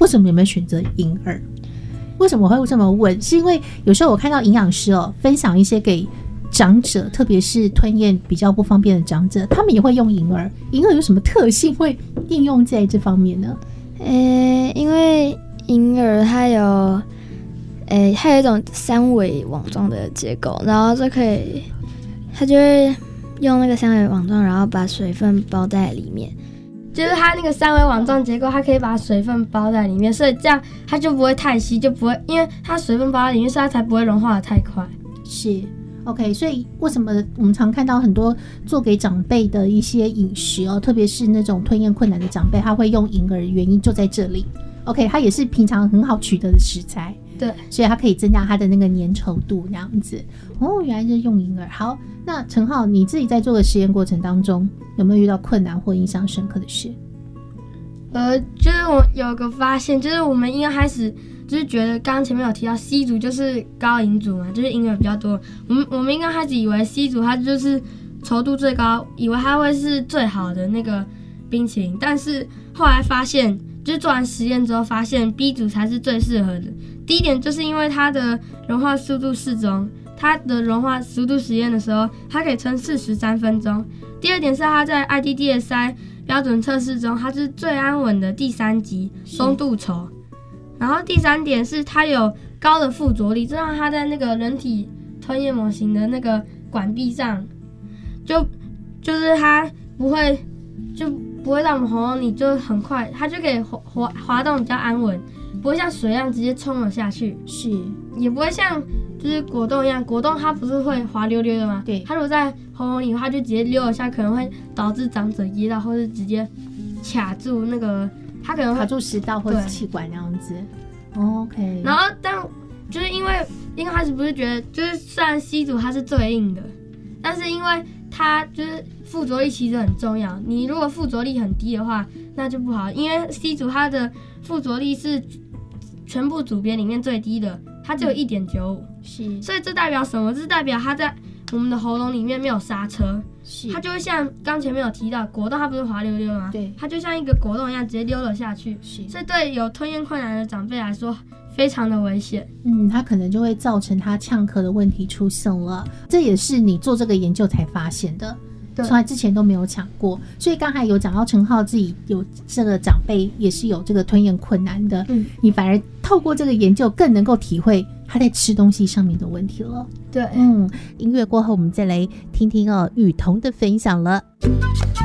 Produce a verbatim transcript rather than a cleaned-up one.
为什么你们选择银耳？为什么我会这么问？是因为有时候我看到营养师哦分享一些给长者，特别是吞咽比较不方便的长者，他们也会用银耳。银耳有什么特性会应用在这方面呢？ 呃，因为银耳它有，呃，它有一种三维网状的结构，然后就可以，它就会用那个三维网状，然后把水分包在里面。 就是它那个三维网状结构，它可以把水分包在里面，所以这样它就不会太稀，就不会，因为它水分包在里面，所以它才不会融化的太快。 是 OK， 所以为什么我们常看到很多做给长辈的一些饮食哦，特别是那种吞咽困难的长辈，他会用银耳，原因就在这里。OK， 它也是平常很好取得的食材， 对， 所以它可以增加它的那个粘稠度，那样子。哦，原来就是用银耳。好，那陈浩，你自己在做的实验过程当中，有没有遇到困难或印象深刻的事？ 呃，就是我有个发现，就是我们一开始就是觉得，刚刚前面有提到 C 组就是高银组嘛，就是银耳比较多。我们我们应该开始以为 C 组它就是稠度最高，以为它会是最好的那个冰淇淋，但是后来发现，就是做完实验之后发现 B 组才是最适合的。第一点就是因为它的融化速度适中，它的融化速度实验的时候，它可以撑四十三分钟。第二点是它在 I D D S I 标准测试中，它是最安稳的第三级松度稠。然后第三点是它有高的附着力，这让它在那个人体吞咽模型的那个管壁上，就就是它不会就不会让我们喉咙里就很快，它就可以滑滑滑动比较安稳，不会像水一样直接冲了下去， 是， 也不会像就是果冻一样，果冻它不是会滑溜溜的吗？ 对， 它如果在喉咙里，它就直接溜了下，可能会导致长者噎到，或是直接卡住那个，它可能会卡住食道或者气管那样子。OK， 然后但就是因为一开始不是觉得，就是虽然 C 组它是最硬的，但是因为它就是附着力其实很重要，你如果附着力很低的话，那就不好，因为 C 组它的附着力是全部组别里面最低的，它只有 一点九五，是，所以这代表什么？这代表它在我们的喉咙里面没有刹车，它就会像刚前面有提到果冻，它不是滑溜溜吗？对，它就像一个果冻一样直接溜了下去，所以对有吞咽困难的长辈来说非常的危险。嗯， 它可能就会造成它呛咳的问题出现了，这也是你做这个研究才发现的，从来之前都没有讲过。所以刚才有讲到陈浩自己有这个长辈也是有这个吞咽困难的，嗯，你反而透过这个研究更能够体会他在吃东西上面的问题了。对，嗯，音乐过后我们再来听听哦雨桐的分享了。